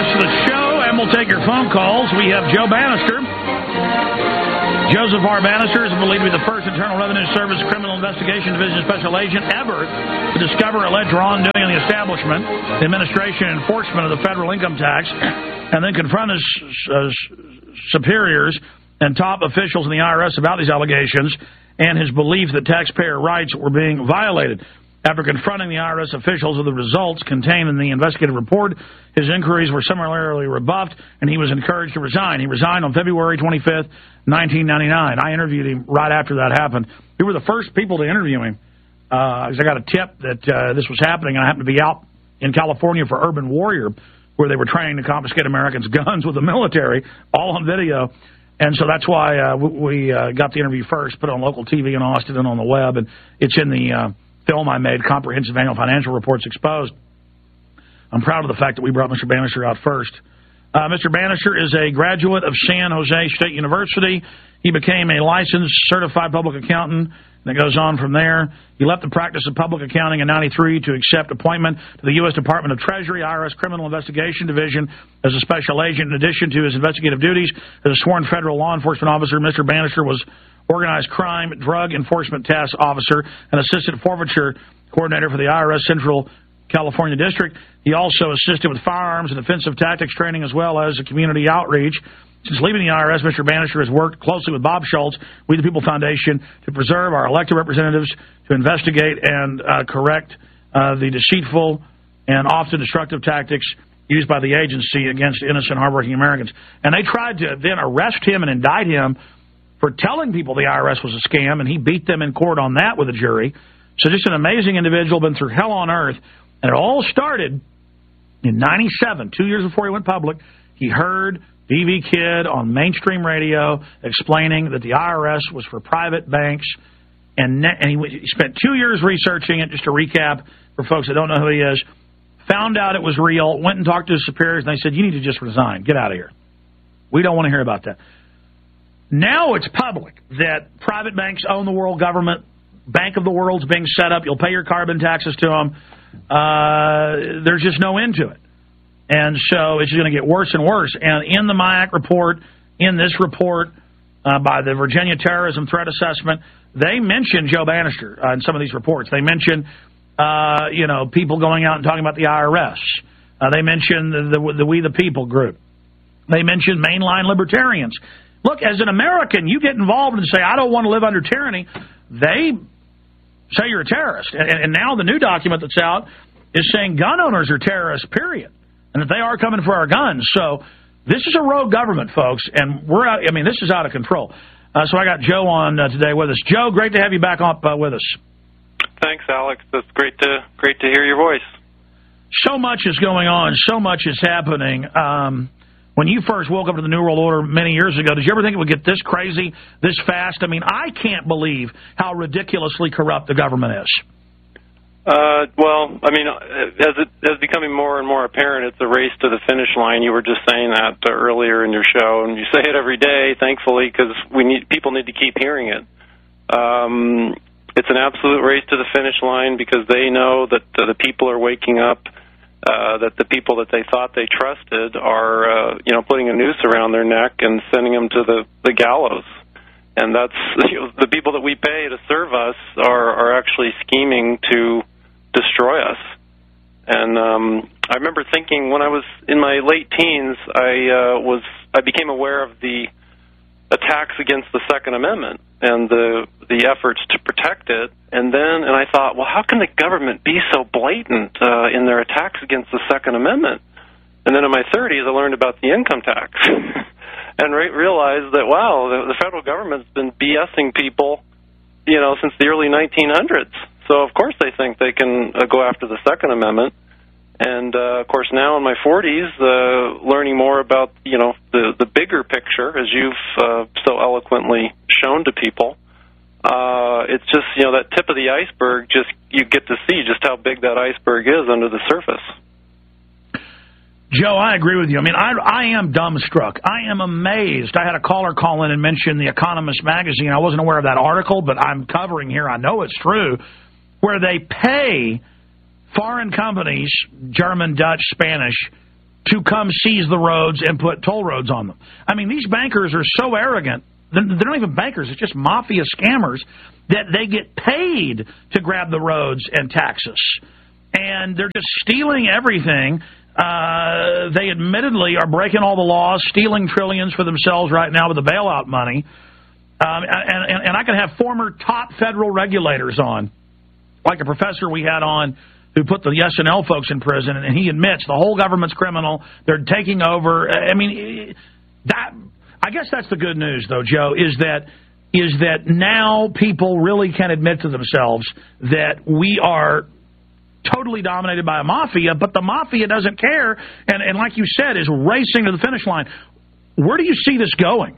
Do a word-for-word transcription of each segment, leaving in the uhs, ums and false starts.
to the show, and we'll take your phone calls. We have Joe Bannister. Joseph R. Bannister is believed to be the first Internal Revenue Service Criminal Investigation Division Special Agent ever to discover alleged wrongdoing in the establishment, the administration, and enforcement of the federal income tax, and then confront his uh, superiors and top officials in the I R S about these allegations and his belief that taxpayer rights were being violated. After confronting the I R S officials with the results contained in the investigative report, his inquiries were summarily rebuffed, and he was encouraged to resign. He resigned on February twenty-fifth, nineteen ninety-nine. I interviewed him right after that happened. We were the first people to interview him, because uh, I got a tip that uh, this was happening, and I happened to be out in California for Urban Warrior, where they were training to confiscate Americans' guns with the military, all on video. And so that's why uh, we uh, got the interview first, put it on local T V in Austin and on the web, and it's in the uh, film I made, Comprehensive Annual Financial Reports Exposed. I'm proud of the fact that we brought Mister Bannister out first. Uh, Mister Bannister is a graduate of San Jose State University. He became a licensed certified public accountant, and it goes on from there. He left the practice of public accounting in ninety-three to accept appointment to the U S Department of Treasury, I R S Criminal Investigation Division as a special agent. In addition to his investigative duties as a sworn federal law enforcement officer, Mister Bannister was Organized Crime Drug Enforcement Task Officer and Assistant Forfeiture Coordinator for the I R S Central California District. He also assisted with firearms and offensive tactics training as well as a community outreach. Since leaving the I R S, Mister Bannister has worked closely with Bob Schultz, We the People Foundation, to preserve our elected representatives, to investigate and uh, correct uh, the deceitful and often destructive tactics used by the agency against innocent, hardworking Americans. And they tried to then arrest him and indict him for telling people the I R S was a scam, and he beat them in court on that with a jury. So just an amazing individual, been through hell on earth. And it all started in ninety-seven, two years before he went public. He heard V V Kid on mainstream radio explaining that the I R S was for private banks, and, ne- and he, he spent two years researching it, just to recap for folks that don't know who he is, found out it was real, went and talked to his superiors, and they said, you need to just resign. Get out of here. We don't want to hear about that. Now it's public that private banks own the world government. Bank of the World's being set up. You'll pay your carbon taxes to them. Uh, there's just no end to it. And so it's going to get worse and worse. And in the M I A C report, in this report uh, by the Virginia Terrorism Threat Assessment, they mention Joe Bannister uh, in some of these reports. They mention, uh, you know, people going out and talking about the I R S. Uh, they mention the, the, the We the People group. They mention mainline libertarians. Look, as an American, you get involved and say, I don't want to live under tyranny. They say you're a terrorist. And, and now the new document that's out is saying gun owners are terrorists, period, and that they are coming for our guns. So this is a rogue government, folks, and we're out. I mean, this is out of control. Uh, so I got Joe on uh, today with us. Joe, great to have you back up uh, with us. Thanks, Alex. It's great to great to hear your voice. So much is going on. So much is happening. Um, when you first woke up to the New World Order many years ago, did you ever think it would get this crazy, this fast? I mean, I can't believe how ridiculously corrupt the government is. Uh, well, I mean, as it as becoming more and more apparent, it's a race to the finish line. You were just saying that uh, earlier in your show, and you say it every day, thankfully, because we need people need to keep hearing it. Um, it's an absolute race to the finish line because they know that uh, the people are waking up, uh, that the people that they thought they trusted are, uh, you know, putting a noose around their neck and sending them to the, the gallows. And that's, you know, the people that we pay to serve us are, are actually scheming to destroy us. And um, I remember thinking when I was in my late teens, I uh, was I became aware of the attacks against the Second Amendment and the the efforts to protect it. And then, and I thought, well, how can the government be so blatant uh, in their attacks against the Second Amendment? And then in my thirties, I learned about the income tax. And re- realized that, wow, the, the federal government's been BSing people, you know, since the early nineteen hundreds. So, of course, they think they can uh, go after the Second Amendment. And, uh, of course, now in my forties, uh, learning more about, you know, the, the bigger picture, as you've uh, so eloquently shown to people, uh, it's just, you know, that tip of the iceberg, just you get to see just how big that iceberg is under the surface. Joe, I agree with you. I mean, I, I am dumbstruck. I am amazed. I had a caller call in and mention The Economist magazine. I wasn't aware of that article, but I'm covering here. I know it's true, where they pay foreign companies, German, Dutch, Spanish, to come seize the roads and put toll roads on them. I mean, these bankers are so arrogant. They're not even bankers. It's just mafia scammers that they get paid to grab the roads and taxes. And they're just stealing everything. Uh, they admittedly are breaking all the laws, stealing trillions for themselves right now with the bailout money. Um, and, and, and I could have former top federal regulators on, like a professor we had on who put the S N L folks in prison, and he admits the whole government's criminal. They're taking over. I mean, that. I guess that's the good news, though, Joe, is that is that now people really can admit to themselves that we are totally dominated by a mafia, but the mafia doesn't care, and, and like you said, is racing to the finish line. Where do you see this going?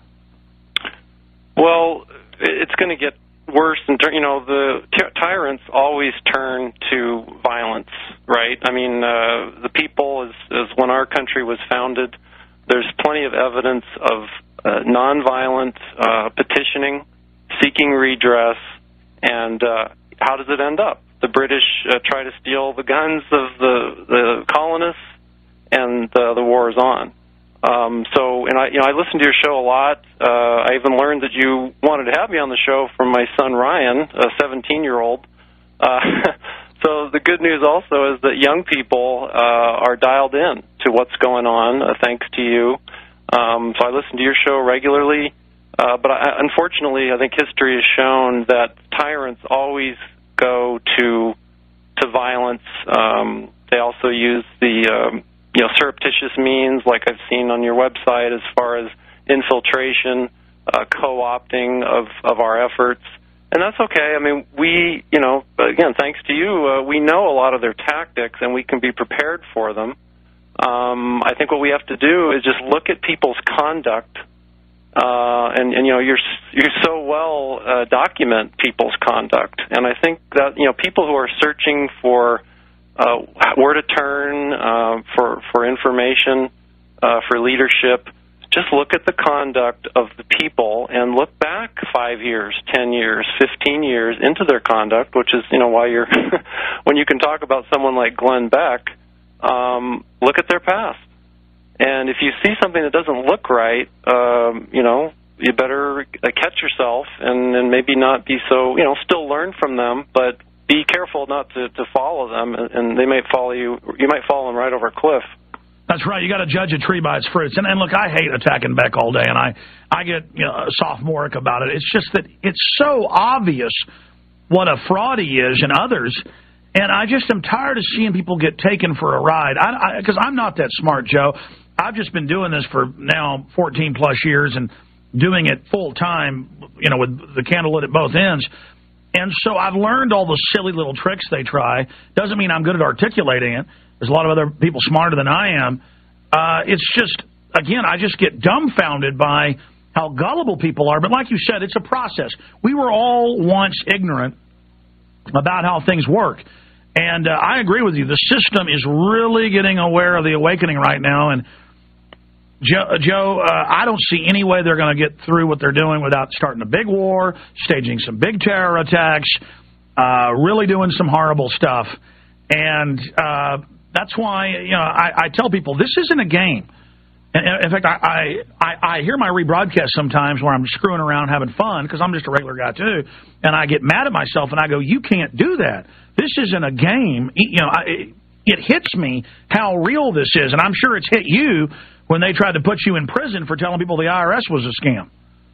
Well, it's going to get worse. In ter- you know, the ty- tyrants always turn to violence, right? I mean, uh, the people, as, as when our country was founded, there's plenty of evidence of uh, nonviolent uh, petitioning, seeking redress, and uh, how does it end up? The British uh, try to steal the guns of the, the colonists, and uh, the war is on. Um, so, and I, you know, I listen to your show a lot. Uh, I even learned that you wanted to have me on the show from my son Ryan, a seventeen-year-old. Uh, so the good news also is that young people uh, are dialed in to what's going on, uh, thanks to you. Um, so I listen to your show regularly. Uh, but I, unfortunately, I think history has shown that tyrants always go to to violence. Um, they also use the um, you know surreptitious means, like I've seen on your website, as far as infiltration, uh, co-opting of, of our efforts. And that's okay. I mean, we, you know, again, thanks to you, uh, we know a lot of their tactics, and we can be prepared for them. Um, I think what we have to do is just look at people's conduct. Uh, and, and, you know, you're, you're so well uh, document people's conduct. And I think that, you know, people who are searching for uh, where to turn uh, for, for information, uh, for leadership, just look at the conduct of the people and look back five years, ten years, fifteen years into their conduct, which is, you know, why you're, when you can talk about someone like Glenn Beck, um, look at their past. And if you see something that doesn't look right, um, you know, you better catch yourself and, and maybe not be so, you know, still learn from them, but be careful not to, to follow them, and they might follow you, you might follow them right over a cliff. That's right. You got to judge a tree by its fruits. And, and look, I hate attacking Beck all day, and I, I get you know sophomoric about it. It's just that it's so obvious what a fraud he is and others, and I just am tired of seeing people get taken for a ride. I, because I'm not that smart, Joe. I've just been doing this for now fourteen plus years and doing it full time, you know, with the candle lit at both ends. And so I've learned all the silly little tricks they try. Doesn't mean I'm good at articulating it. There's a lot of other people smarter than I am. Uh, it's just, again, I just get dumbfounded by how gullible people are. But like you said, it's a process. We were all once ignorant about how things work. And uh, I agree with you. The system is really getting aware of the awakening right now. And, Joe, Joe uh, I don't see any way they're going to get through what they're doing without starting a big war, staging some big terror attacks, uh, really doing some horrible stuff. And uh, that's why, you know, I, I tell people this isn't a game. And in fact, I, I, I hear my rebroadcast sometimes where I'm screwing around having fun because I'm just a regular guy too, and I get mad at myself and I go, you can't do that. This isn't a game. You know, I, it hits me how real this is, and I'm sure it's hit you when they tried to put you in prison for telling people the I R S was a scam.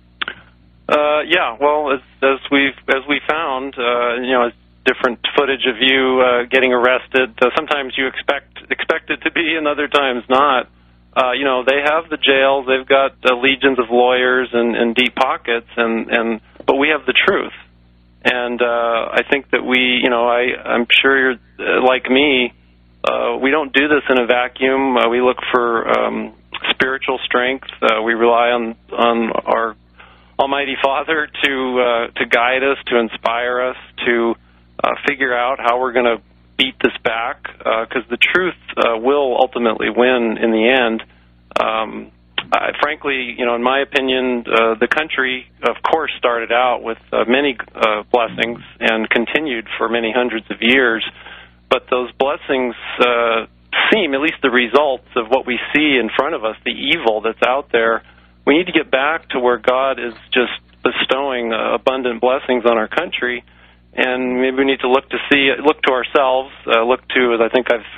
Uh, yeah, well, as, as we've as we found, uh, you know, different footage of you uh, getting arrested. Uh, sometimes you expect expect it to be, and other times not. Uh, you know, they have the jails. They've got uh, legions of lawyers and, and deep pockets, and, and but we have the truth. And uh, I think that we, you know, I, I'm sure you're uh, like me. Uh, we don't do this in a vacuum. Uh, we look for um, spiritual strength. Uh, we rely on on our Almighty Father to uh, to guide us, to inspire us, to uh, figure out how we're going to beat this back, because uh, the truth uh, will ultimately win in the end. Um, I, frankly, you know, in my opinion, uh, the country, of course, started out with uh, many uh, blessings and continued for many hundreds of years. But those blessings uh, seem, at least the results of what we see in front of us, the evil that's out there, we need to get back to where God is just bestowing uh, abundant blessings on our country, and maybe we need to look to see, look to ourselves, uh, look to, as I think I've